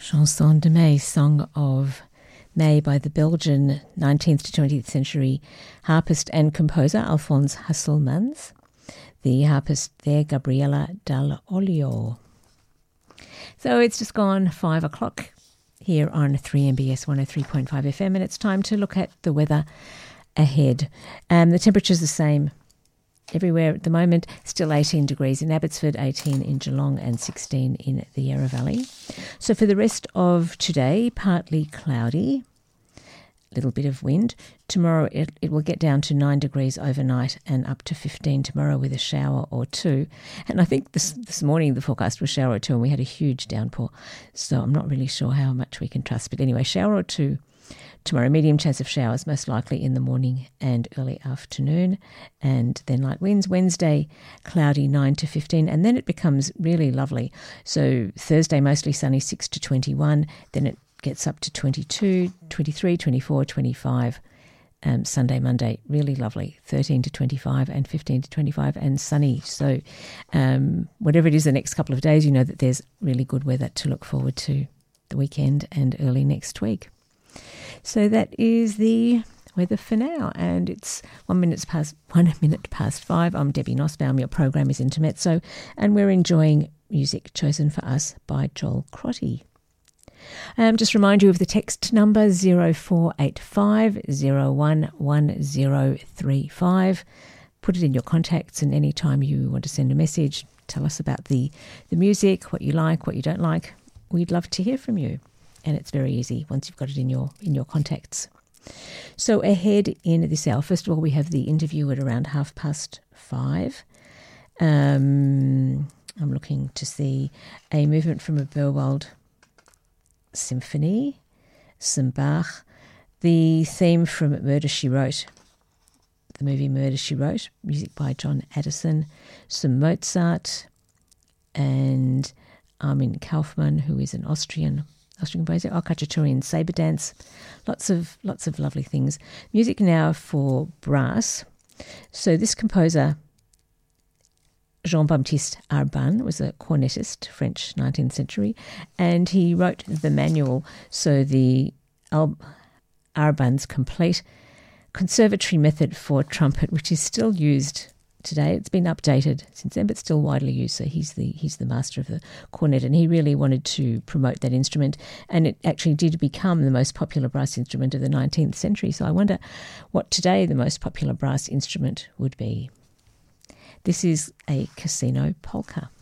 Chanson de May, Song of May by the Belgian 19th to 20th century harpist and composer Alphonse Hasselmans. The harpist there, Gabriela Dal Olio. So it's just gone 5 o'clock here on 3MBS 103.5 FM, and it's time to look at the weather ahead. The temperature's the same everywhere at the moment. Still 18 degrees in Abbotsford, 18 in Geelong and 16 in the Yarra Valley. So for the rest of today, partly cloudy, a little bit of wind. Tomorrow it will get down to 9 degrees overnight and up to 15 tomorrow with a shower or two. And I think this morning the forecast was shower or two and we had a huge downpour. So I'm not really sure how much we can trust. But anyway, shower or two tomorrow, medium chance of showers, most likely in the morning and early afternoon, and then light winds. Wednesday, cloudy, 9 to 15, and then it becomes really lovely. So Thursday, mostly sunny, 6 to 21, then it gets up to 22, 23, 24, 25. Sunday, Monday, really lovely, 13 to 25 and 15 to 25 and sunny. So whatever it is the next couple of days, you know that there's really good weather to look forward to the weekend and early next week. So that is the weather for now, and it's 1 minute past 5. I'm Debbie Nussbaum. Your program is Intermezzo, and we're enjoying music chosen for us by Joel Crotty. Just remind you of the text number 0485 011035. Put it in your contacts, and any time you want to send a message, tell us about the music, what you like, what you don't like. We'd love to hear from you. And it's very easy once you've got it in your contacts. So ahead in this hour, first of all, we have the interview at around 5:30. I'm looking to see a movement from a Berwald symphony, some Bach, the theme from Murder, She Wrote, the movie Murder, She Wrote, music by John Addison, some Mozart, and Armin Kaufmann, who is an Austrian composer, Khachaturian sabre dance, lots of lovely things. Music now for brass. So this composer, Jean-Baptiste Arban, was a cornetist, French 19th century, and he wrote the manual, so the Arban's complete conservatory method for trumpet, which is still used today. It's been updated since then, but still widely used. So he's the master of the cornet, and he really wanted to promote that instrument, and it actually did become the most popular brass instrument of the 19th century. So I wonder what today the most popular brass instrument would be. This is a casino polka.